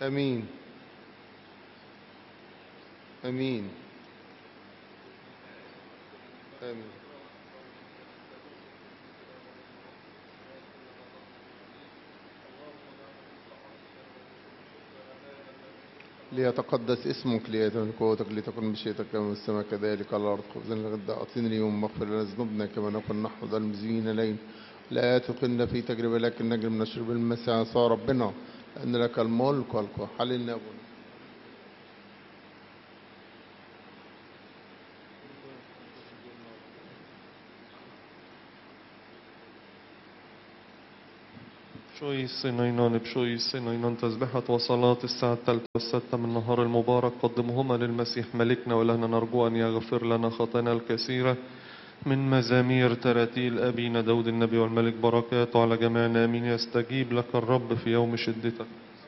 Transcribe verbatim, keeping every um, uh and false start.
امين امين امين. ليتقدس اسمك، ليأتي ملكوتك، لتكن مشيئتك كما في السماء كذلك على الأرض. خبزنا الغد أعطينا اليوم، واغفر لنا ذنوبنا كما نغفر نحن المذنبين إلينا، لا تدخلنا في تجربة لكن نجري من الشر بالمسيح يسوع ربنا، لأن لك الملك والقوة. حللنا أبونا. بشوي الصينينان بشوي الصينينان تسبحة وصلاة الساعة الثالثة والستة من نهار المبارك قدمهما للمسيح ملكنا ولهنا، نرجو أن يغفر لنا خطايانا الكثيرة من مزامير تراتيل أبينا داود النبي والملك، بركاته على جميعنا آمين. يستجيب لك الرب في يوم شدتك.